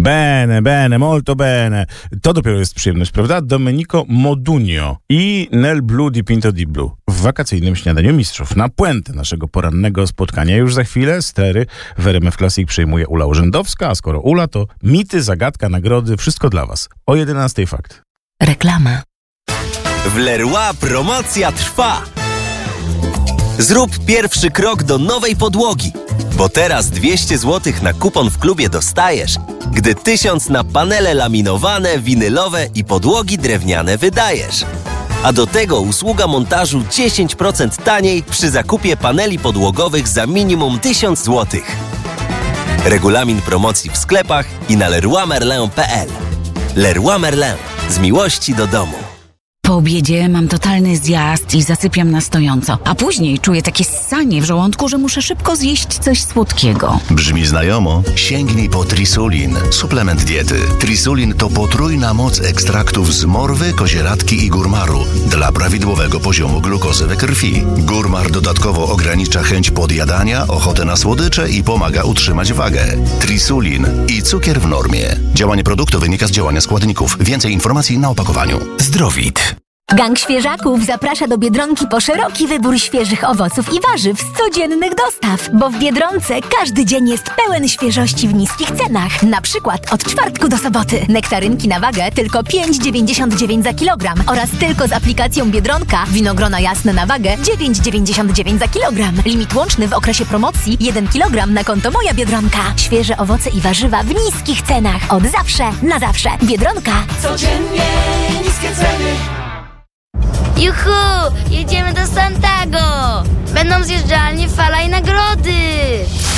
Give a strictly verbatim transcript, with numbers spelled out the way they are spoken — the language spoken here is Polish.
Bene, bene, molto bene. To dopiero jest przyjemność, prawda? Domenico Modugno i Nel Blu di Pinto di Blu w wakacyjnym śniadaniu mistrzów. Na puentę naszego porannego spotkania już za chwilę stery w R M F Classic przyjmuje Ula Urzędowska, a skoro Ula, to mity, zagadka, nagrody, wszystko dla was. O jedenastej fakt. Reklama. W Leroy promocja trwa. Zrób pierwszy krok do nowej podłogi, bo teraz dwieście złotych na kupon w klubie dostajesz, gdy tysiąc na panele laminowane, winylowe i podłogi drewniane wydajesz. A do tego usługa montażu dziesięć procent taniej przy zakupie paneli podłogowych za minimum tysiąc złotych. Regulamin promocji w sklepach i na leroy merlin kropka p l. Leroy Merlin. Z miłości do domu. Po obiedzie mam totalny zjazd i zasypiam na stojąco, a później czuję takie ssanie w żołądku, że muszę szybko zjeść coś słodkiego. Brzmi znajomo? Sięgnij po Trisulin, suplement diety. Trisulin to potrójna moc ekstraktów z morwy, kozieradki i górmaru dla prawidłowego poziomu glukozy we krwi. Górmar dodatkowo ogranicza chęć podjadania, ochotę na słodycze i pomaga utrzymać wagę. Trisulin i cukier w normie. Działanie produktu wynika z działania składników. Więcej informacji na opakowaniu. Zdrowit. Gang Świeżaków zaprasza do Biedronki po szeroki wybór świeżych owoców i warzyw z codziennych dostaw, bo w Biedronce każdy dzień jest pełen świeżości w niskich cenach. Na przykład od czwartku do soboty. Nektarynki na wagę tylko pięć dziewięćdziesiąt dziewięć za kilogram oraz tylko z aplikacją Biedronka winogrona jasne na wagę dziewięć dziewięćdziesiąt dziewięć za kilogram. Limit łączny w okresie promocji jeden kilogram na konto Moja Biedronka. Świeże owoce i warzywa w niskich cenach. Od zawsze na zawsze. Biedronka. Codziennie niskie ceny. Juhu! Jedziemy do Santago! Będą zjeżdżalnie, fala i nagrody!